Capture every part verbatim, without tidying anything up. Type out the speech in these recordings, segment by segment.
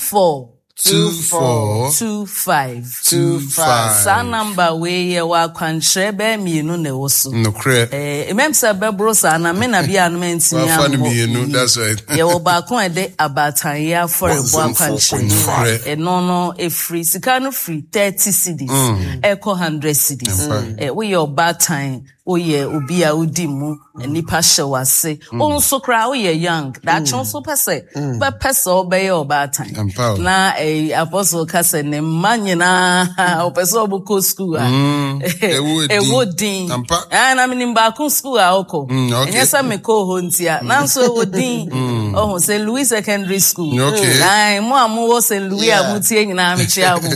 four. Two four two five two five. Sa number we ye wa kwanhre be mienu na woso. No cre. Eh, emem se be bro sa na me na bia no menti Wa nya. fa mienu, that's right. Ye wo ba kon e de abatan ya for e bo kwanhre. E no no e free sika no free thirty cedis. E ko one hundred cedis. Eh, we your batan oye obi a odi mu nipa hyewase onso kra oye young that chonso pese be pese obey obatan na eh apostle kase ne manyina o pese obuko school a e wodin ah na minim ba ko school a oko enye sa me ko ho ntia na so wodin oh Saint Louis Secondary School ai mo amu wo Saint Louis amutie nyina amchia mo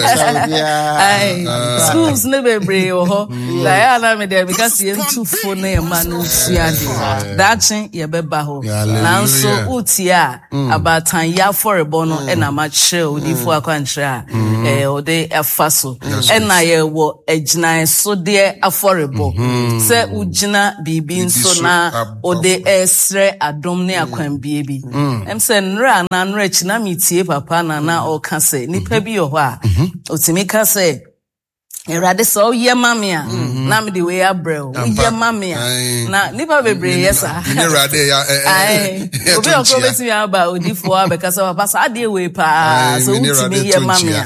ai schools ne bebre ho la ya na me de because yentu fo na ema no siade dachi ye beba ho nanso utia abatan ya forebo no e na ma kire odifo akwanhire a eh ode efaso e na ye wo agina so de aforebo se ugina bibi nso na ode esre adom ne akwanbie bi em se nra na nra chi na mitie papa na na o ka se nipa bi yo ho a otimi ka se Erade so ye mamia na me de we abrel ye mamia na nipa bebre yesa ni rade ya eh obi okro beti ya ba odifo abekasa papa sa de we pa so utimi ye mamia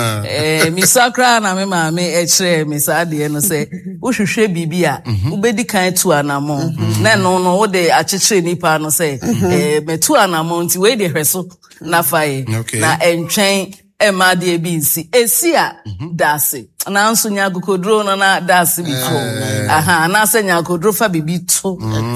eh mi sakra na me ma me e kire mi sa de no se wo hwehwe bibia ubedi kan tu anamo na no no wo de akekire nipa no se eh metu anamo nti we de hweso na faye na entwen Emma de binsi esia dase na nso nya gokodro no na dase before aha na se nya gokodro fa bibi to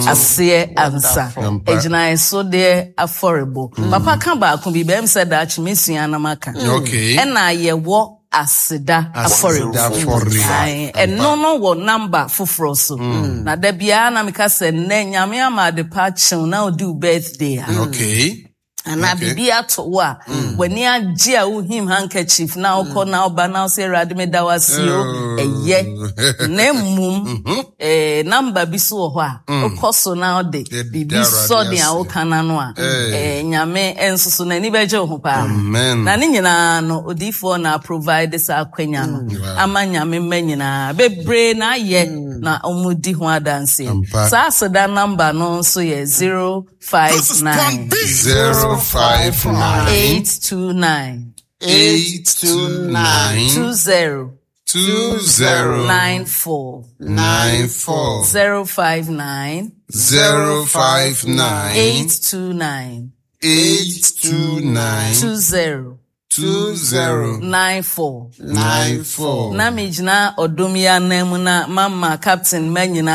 ase ansa ejina eso de affordable papa kan ba ko bi bem se da chimesua na maka okay e na ye wo aseda affordable and no no wo number foforo so na da bia na meka se ne nyame ama de pa chew na do birthday okay ana bibi ato wa wani agi a wo him handkerchief na okọ na oba na say rade me da wasio eye na mum eh number bi so ho a okọ so na ode bibi so de a okana no a eh nyame ensoso na ni beje ho pa na ni nyina no odifo na provide sa akwanya no ama nyame manyina bebre na ye na omudi ho adanse sa aseda number no so ye zero five nine zero five nine eight two nine eight two nine two zero two zero nine four nine four zero five nine zero five nine eight two nine eight two nine two zero two zero nine four nine four. Na mijina odomia nemu na mama Captain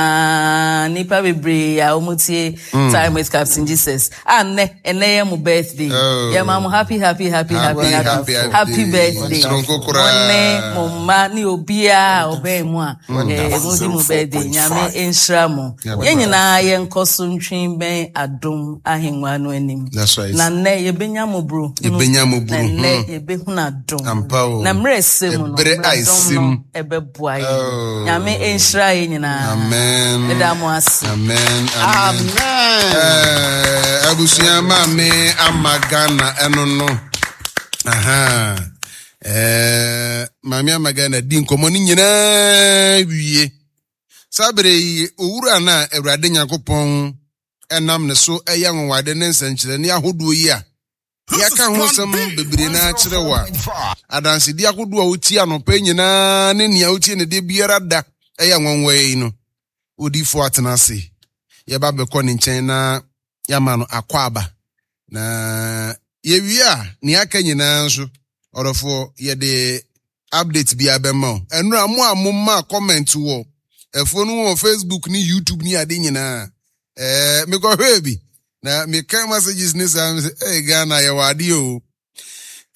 Manyina nipa bebre ya omutie time with Captain Jesus. Anne ene ye mu birthday. Ya mamu happy happy happy happy happy happy birthday. One mama ni obia obe mu a eh mudi mu birthday nyame enhira mo. Ye nyina ye nkoso ntwin ben adom ahenwa no anim. Na ne ye benya mo bro. Ye benya mo bro. Ebe huna dom Ampao. na mresem no ebre aisim ebe boaye nyame enhira ye nyina amen medamo as amen amen eh abusia mame amagana eno no aha eh mame amagana di nkomo ni nyina wie sabre owura na Awurade Nyankopon enam ne so eyanwade ne nsankyere ne ahodo yi a yaka ho sam bebre na kire wa adanse di akodo a oti anopa nyina ne nia oti ne de biara da eya nwanwa yi no odifo atenase ye ba bekọ ne nchen na yama no akwaba na ye wi a ne aka nyina nso orofo ye de update bi abema enura mo amoma comment wo efo no wo Facebook ni YouTube ni ade nyina eh me ko hwe bi na me kan messages ni sam say eh Ghana ya wade o